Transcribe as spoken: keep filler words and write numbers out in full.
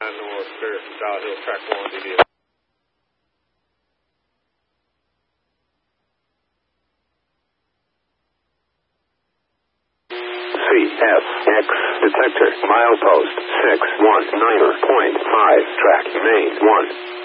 North, clear from Dial Hill, track one, D D S. C F X detector, milepost six one niner point five, track main one.